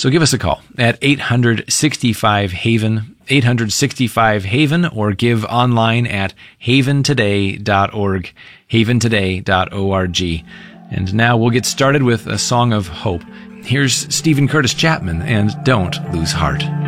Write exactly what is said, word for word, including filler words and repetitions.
So give us a call at eight hundred sixty-five haven, eight hundred sixty-five haven, or give online at haven today dot org, haven today dot org. And now we'll get started with a song of hope. Here's Stephen Curtis Chapman and Don't Lose Heart.